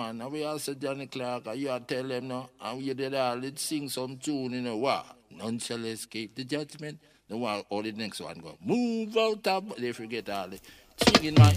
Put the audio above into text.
man. And we also Johnny Clark, and you tell them no, and you did all, let's sing some tune, you know what? None shall escape the judgment. The one or the next one go. Move out of, they forget all the singing, man.